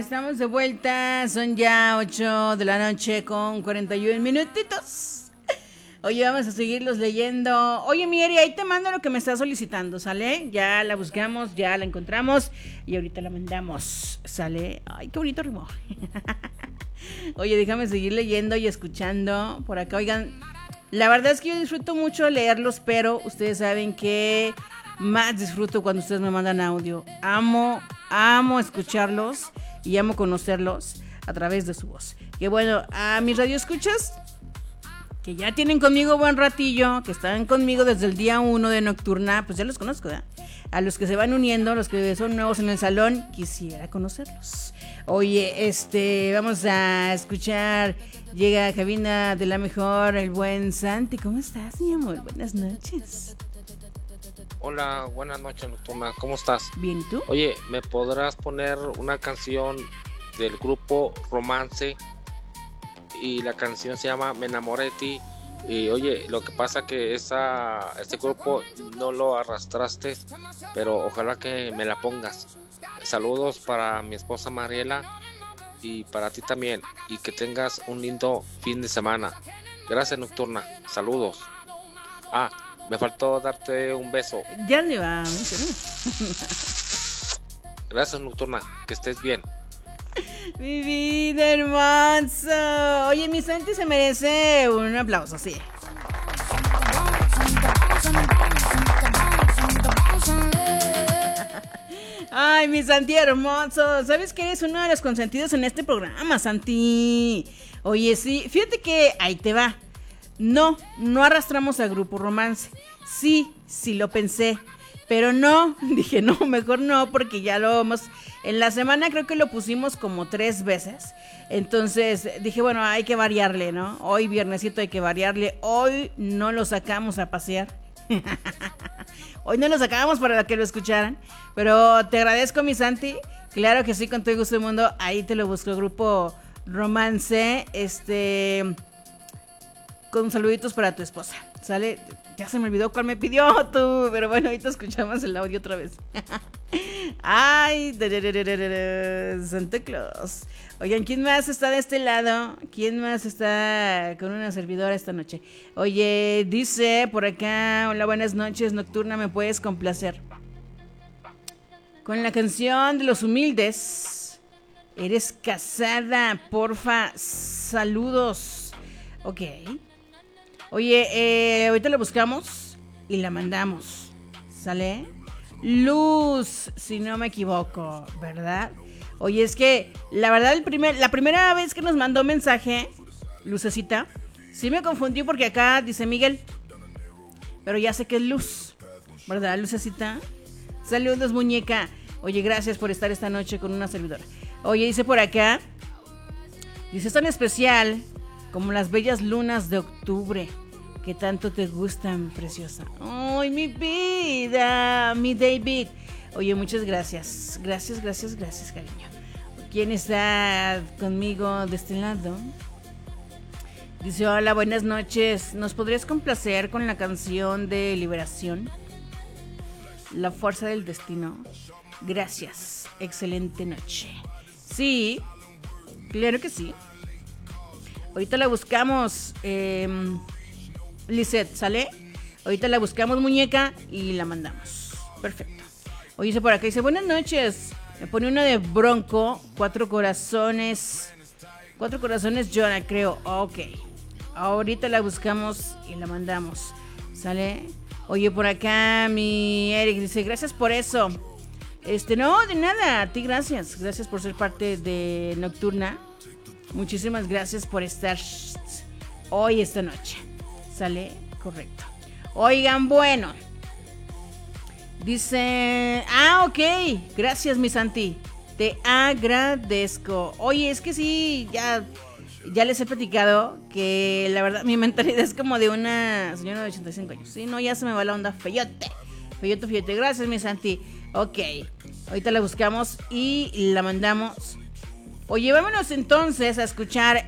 estamos de vuelta. Son ya 8 de la noche con 41 minutitos. Oye, vamos a seguirlos leyendo. Oye, mi Eri, ahí te mando lo que me estás solicitando, ¿sale? Ya la buscamos, ya la encontramos y ahorita la mandamos, ¿sale? Ay, qué bonito ritmo. Oye, déjame seguir leyendo y escuchando por acá. Oigan, la verdad es que yo disfruto mucho leerlos, pero ustedes saben que más disfruto cuando ustedes me mandan audio. Amo escucharlos y amo conocerlos a través de su voz. Que bueno, a mis radioescuchas que ya tienen conmigo buen ratillo, que están conmigo desde el día 1 de Nocturna, pues ya los conozco, ¿verdad? A los que se van uniendo, los que son nuevos en el salón, quisiera conocerlos. Oye, vamos a escuchar, llega a cabina de la mejor, el buen Santi. ¿Cómo estás, mi amor? Buenas noches. Hola, buenas noches, Nocturna. ¿Cómo estás? Bien, ¿y tú? Oye, ¿me podrás poner una canción del grupo Romance? Y la canción se llama Me enamoré de ti. Y oye, lo que pasa que este grupo no lo arrastraste, pero ojalá que me la pongas. Saludos para mi esposa Mariela y para ti también. Y que tengas un lindo fin de semana. Gracias, Nocturna. Saludos. Me faltó darte un beso. Ya le va. Gracias, Nocturna. Que estés bien. Mi vida hermoso. Oye, mi Santi se merece un aplauso, sí. Ay, mi Santi hermoso. ¿Sabes que eres uno de los consentidos en este programa, Santi? Oye, sí, fíjate que ahí te va. No arrastramos a Grupo Romance. Sí lo pensé, pero no, dije no, mejor no, porque ya lo vamos. En la semana creo que lo pusimos como 3 veces. Entonces dije, bueno, hay que variarle, ¿no? Hoy viernesito hay que variarle. Hoy no lo sacamos a pasear. Hoy no lo sacamos para que lo escucharan. Pero te agradezco, mi Santi. Claro que sí, con todo gusto del mundo. Ahí te lo busco, Grupo Romance. Con saluditos para tu esposa, ¿sale? Ya se me olvidó cuál me pidió tú, pero bueno, ahorita escuchamos el audio otra vez. Ay, Santa Claus. Oigan, ¿quién más está de este lado? ¿Quién más está con una servidora esta noche? Oye, dice por acá, hola, buenas noches, Nocturna, ¿me puedes complacer? Con la canción de Los Humildes, Eres casada, porfa, saludos. Ok. Oye, ahorita la buscamos y la mandamos, ¿sale? Luz, si no me equivoco, ¿verdad? Oye, es que la verdad la primera vez que nos mandó mensaje, Lucecita, sí me confundí porque acá dice Miguel, pero ya sé que es Luz, ¿verdad, Lucecita? Saludos, muñeca. Oye, gracias por estar esta noche con una servidora. Oye, dice por acá, dice, es tan especial como las bellas lunas de octubre que tanto te gustan, preciosa. ¡Ay, mi vida! Mi David. Oye, muchas gracias. Gracias, cariño. ¿Quién está conmigo de este lado? Dice, hola, buenas noches. ¿Nos podrías complacer con la canción de Liberación? La fuerza del destino. Gracias. Excelente noche. Sí, claro que sí. Ahorita la buscamos, Lisette, ¿sale? Ahorita la buscamos, muñeca, y la mandamos. Perfecto. Oye, dice por acá, dice, buenas noches. Me pone una de Bronco, 4 corazones. 4 corazones, Jonah, creo. Ok. Ahorita la buscamos y la mandamos. ¿Sale? Oye, por acá mi Eric dice, gracias por eso. No, de nada, a ti gracias. Gracias por ser parte de Nocturna. Muchísimas gracias por estar hoy, esta noche. ¿Sale? Correcto. Oigan, bueno. Dice, ok. Gracias, mi Santi. Te agradezco. Oye, es que sí, ya les he platicado que la verdad mi mentalidad es como de una señora de 85 años. Sí, no, ya se me va la onda. Feyote. Gracias, mi Santi. Ok. Ahorita la buscamos y la mandamos. Oye, vámonos entonces a escuchar